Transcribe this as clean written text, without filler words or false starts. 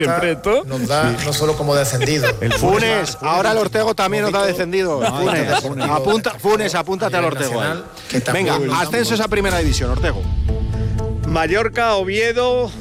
Siempre esto. Nos da no solo como descendido. El Funes, ahora el Ortego también nos da descendido. Funes, apúntate al Ortego. Venga, ascensos a primera división, Ortego. Mallorca, Oviedo,